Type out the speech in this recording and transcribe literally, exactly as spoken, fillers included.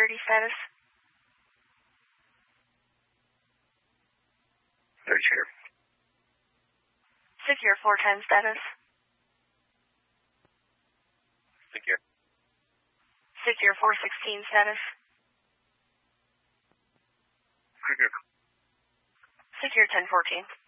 thirty status. Third secure. Secure four ten status. Secure. Secure four sixteen status. Secure. Secure ten fourteen.